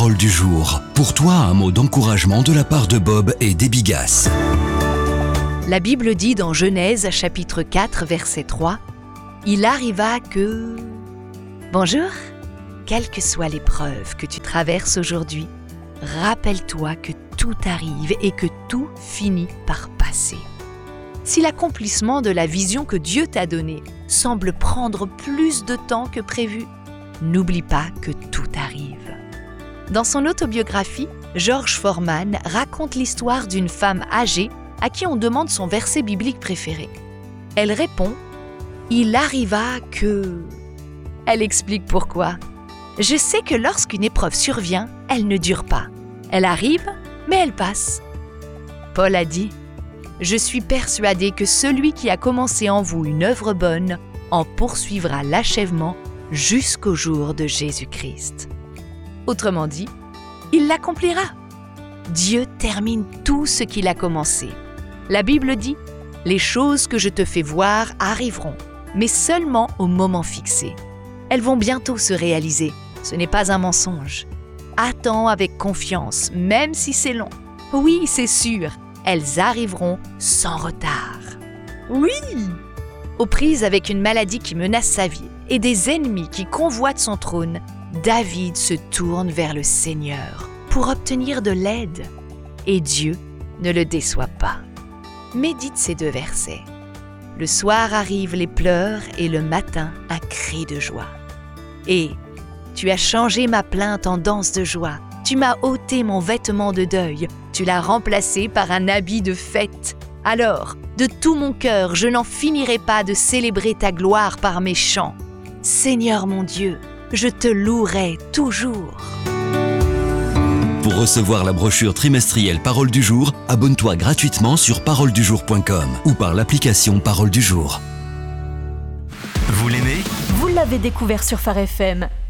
parole du jour. Pour toi, un mot d'encouragement de la part de Bob et d'Ebigas. La Bible dit dans Genèse, chapitre 4, verset 3, « Il arriva que... » Bonjour, quelle que soit l'épreuve que tu traverses aujourd'hui, rappelle-toi que tout arrive et que tout finit par passer. Si l'accomplissement de la vision que Dieu t'a donnée semble prendre plus de temps que prévu, n'oublie pas que tout arrive. Dans son autobiographie, George Foreman raconte l'histoire d'une femme âgée à qui on demande son verset biblique préféré. Elle répond « Il arriva que... » Elle explique pourquoi. « Je sais que lorsqu'une épreuve survient, elle ne dure pas. Elle arrive, mais elle passe. » Paul a dit « Je suis persuadé que celui qui a commencé en vous une œuvre bonne en poursuivra l'achèvement jusqu'au jour de Jésus-Christ. » Autrement dit, il l'accomplira. Dieu termine tout ce qu'il a commencé. La Bible dit « Les choses que je te fais voir arriveront, mais seulement au moment fixé. Elles vont bientôt se réaliser. Ce n'est pas un mensonge. Attends avec confiance, même si c'est long. Oui, c'est sûr, elles arriveront sans retard. » Oui! Aux prises avec une maladie qui menace sa vie et des ennemis qui convoitent son trône, David se tourne vers le Seigneur pour obtenir de l'aide. Et Dieu ne le déçoit pas. Médite ces 2 versets. Le soir arrivent les pleurs et le matin un cri de joie. Et tu as changé ma plainte en danse de joie. Tu m'as ôté mon vêtement de deuil. Tu l'as remplacé par un habit de fête. Alors, de tout mon cœur, je n'en finirai pas de célébrer ta gloire par mes chants. Seigneur mon Dieu, je te louerai toujours. Pour recevoir la brochure trimestrielle Parole du jour, abonne-toi gratuitement sur paroledujour.com ou par l'application Parole du jour. Vous l'aimez ? Vous l'avez découvert sur Phare FM.